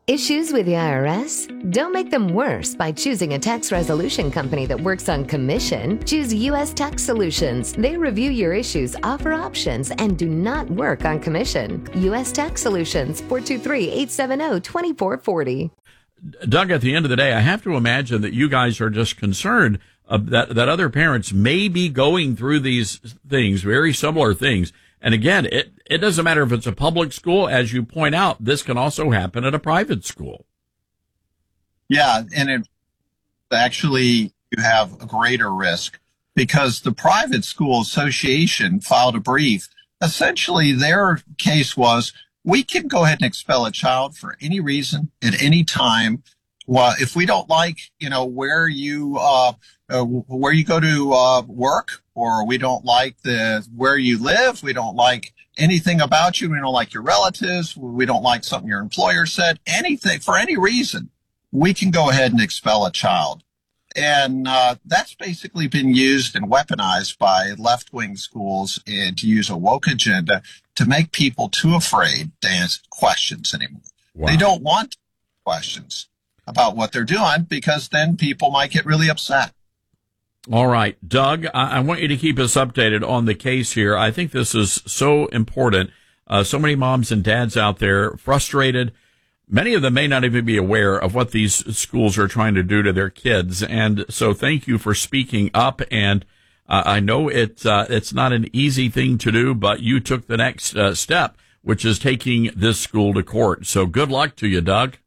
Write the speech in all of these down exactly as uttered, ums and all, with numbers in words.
Issues with the I R S? Don't make them worse by choosing a tax resolution company that works on commission. Choose U S Tax Solutions. They review your issues, offer options, and do not work on commission. U S Tax Solutions, four two three, eight seven zero, two four four zero. Doug, at the end of the day, I have to imagine that you guys are just concerned uh, that, that other parents may be going through these things, very similar things. And again, it, it doesn't matter if it's a public school. As you point out, this can also happen at a private school. Yeah, and it actually you have a greater risk because the private school association filed a brief. Essentially, their case was we can go ahead and expel a child for any reason at any time. Well, if we don't like, you know, where you uh, uh where you go to uh work, or we don't like the where you live, we don't like anything about you, we don't like your relatives, we don't like something your employer said, anything for any reason, we can go ahead and expel a child. And uh that's basically been used and weaponized by left-wing schools and to use a woke agenda to make people too afraid to answer questions anymore. Wow. They don't want questions about what they're doing because then people might get really upset. All right, Doug, I, I want you to keep us updated on the case here. I think this is so important. Uh, so many moms and dads out there frustrated. Many of them may not even be aware of what these schools are trying to do to their kids. And so thank you for speaking up. And uh, I know it, uh, it's not an easy thing to do, but you took the next uh, step, which is taking this school to court. So good luck to you, Doug.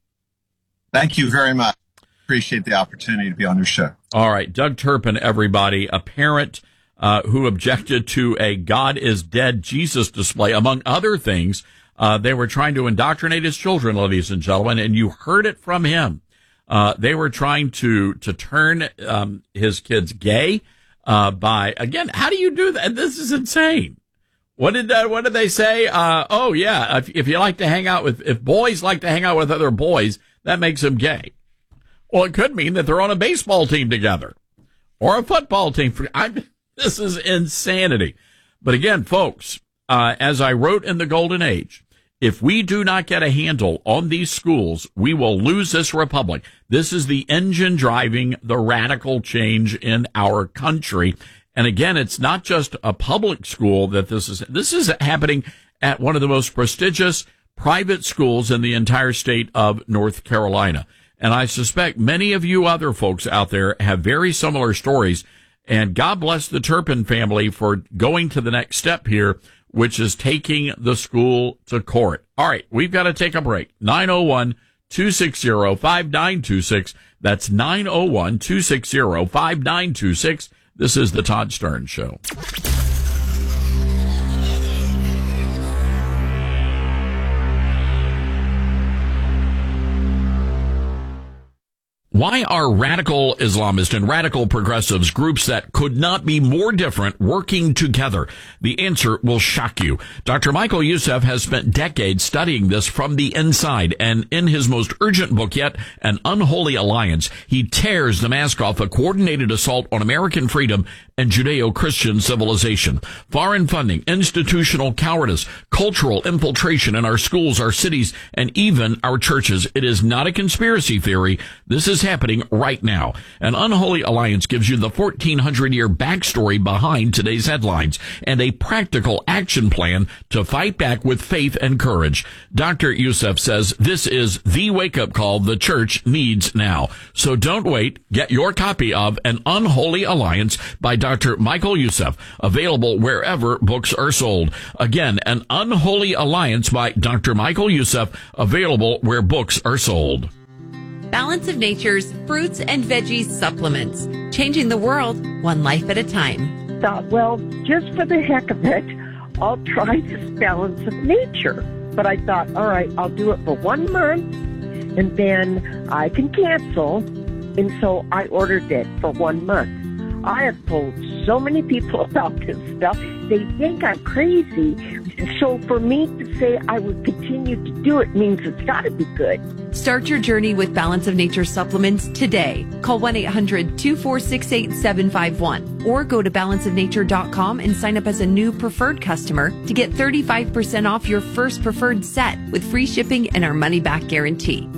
Thank you very much. Appreciate the opportunity to be on your show. All right. Doug Turpin, everybody, a parent uh, who objected to a God is dead Jesus display, among other things. Uh, they were trying to indoctrinate his children, ladies and gentlemen, and you heard it from him. Uh, they were trying to, to turn um, his kids gay uh, by, again, how do you do that? This is insane. What did uh, what did they say? Uh, oh, yeah, if, if you like to hang out with, if boys like to hang out with other boys, that makes them gay. Well, it could mean that they're on a baseball team together or a football team. I, this is insanity. But again, folks, uh, as I wrote in the Golden Age, if we do not get a handle on these schools, we will lose this republic. This is the engine driving the radical change in our country. And again, it's not just a public school that this is, this is happening at one of the most prestigious private schools in the entire state of North Carolina. And I suspect many of you other folks out there have very similar stories. And God bless the Turpin family for going to the next step here, which is taking the school to court. All right, we've got to take a break. nine oh one, two six zero, five nine two six. That's nine oh one, two six zero, five nine two six. This is the Todd Stern Show. Why are radical Islamists and radical progressives, groups that could not be more different, working together? The answer will shock you. Doctor Michael Youssef has spent decades studying this from the inside, and in his most urgent book yet, An Unholy Alliance, he tears the mask off a coordinated assault on American freedom and Judeo-Christian civilization. Foreign funding, institutional cowardice, cultural infiltration in our schools, our cities, and even our churches. It is not a conspiracy theory. This is happening right now. An Unholy Alliance gives you the fourteen hundred year backstory behind today's headlines and a practical action plan to fight back with faith and courage. Doctor Youssef says this is the wake-up call the church needs now. So don't wait. Get your copy of An Unholy Alliance by Doctor Michael Youssef, available wherever books are sold. Again, An Unholy Alliance by Doctor Michael Youssef, available where books are sold. Balance of Nature's fruits and veggies supplements, changing the world one life at a time. Thought, well, just for the heck of it, I'll try this Balance of Nature. But I thought, all right, I'll do it for one month, and then I can cancel. And so I ordered it for one month. I have told so many people about this stuff. They think I'm crazy. So for me to say I would continue to do it means it's got to be good. Start your journey with Balance of Nature supplements today. Call one eight hundred, two four six, eight seven five one or go to balance of nature dot com and sign up as a new preferred customer to get thirty-five percent off your first preferred set with free shipping and our money-back guarantee.